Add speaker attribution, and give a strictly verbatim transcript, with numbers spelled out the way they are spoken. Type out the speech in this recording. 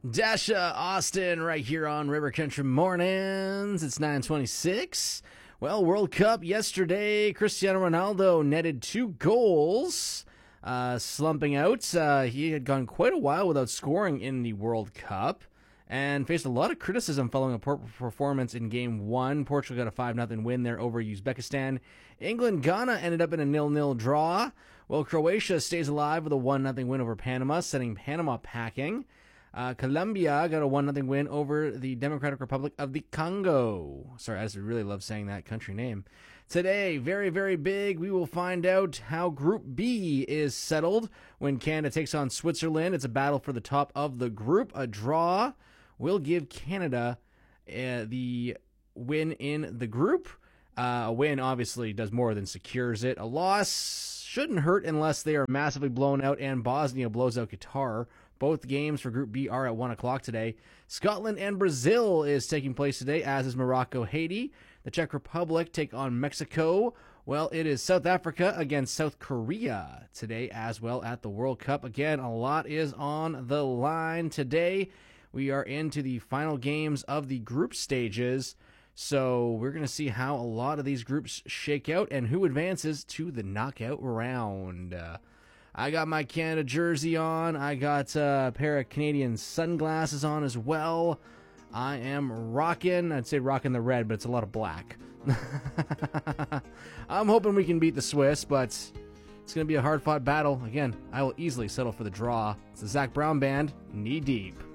Speaker 1: Dasha Austin right here on River Country Mornings. It's nine twenty-six. Well, World Cup yesterday, Cristiano Ronaldo netted two goals, uh, slumping out. Uh, he had gone quite a while without scoring in the World Cup and faced a lot of criticism following a poor performance in Game one. Portugal got a five nothing win there over Uzbekistan. England-Ghana ended up in a nil nil draw, while Croatia stays alive with a one nothing win over Panama, sending Panama packing. Uh, Colombia got a one nothing win over the Democratic Republic of the Congo. Sorry, I just really love saying that country name. Today, very, very big, we will find out how Group B is settled when Canada takes on Switzerland. It's a battle for the top of the group. A draw will give Canada uh, the win in the group. Uh, a win, obviously, does more than secures it. A loss shouldn't hurt unless they are massively blown out and Bosnia blows out Qatar. Both games for Group B are at one o'clock today. Scotland and Brazil is taking place today, as is Morocco, Haiti. The Czech Republic take on Mexico. Well, it is South Africa against South Korea today as well at the World Cup. Again, a lot is on the line today. We are into the final games of the group stages. So we're going to see how a lot of these groups shake out and who advances to the knockout round. Uh, I got my Canada jersey on. I got a pair of Canadian sunglasses on as well. I am rocking, I'd say rocking the red, but it's a lot of black. I'm hoping we can beat the Swiss, but it's going to be a hard-fought battle. Again, I will easily settle for the draw. It's the Zach Brown Band, Knee Deep.